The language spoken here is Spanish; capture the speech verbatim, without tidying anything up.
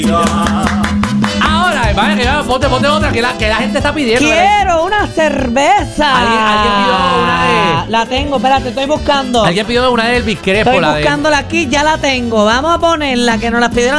Ahora, vaya, ponte, ponte otra que la, que la gente está pidiendo. Quiero una cerveza. ¿Alguien, alguien pidió una de... La tengo, espérate, estoy buscando. Alguien pidió una de Elvis Crespo. Estoy la buscándola de... aquí, ya la tengo. Vamos a ponerla, que nos la pidieron